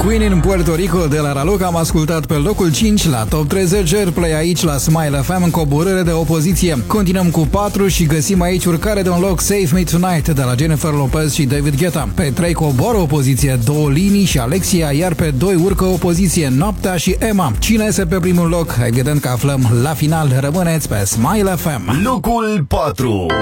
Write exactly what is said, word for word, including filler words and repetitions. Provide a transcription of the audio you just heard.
Queen în Puerto Rico de la Raluca am ascultat pe locul cinci la Top treizeci, Airplay aici la Smile F M în coborâre de opoziție. Continuăm cu patru și găsim aici urcare de un loc, Save Me Tonight de la Jennifer Lopez și David Guetta. Pe trei coboară o poziție, Două Linii și Alexia, iar pe doi urcă o poziție, Noaptea și Emma. Cine este pe primul loc? Evident că aflăm la final. Rămâneți pe Smile F M. Locul patru.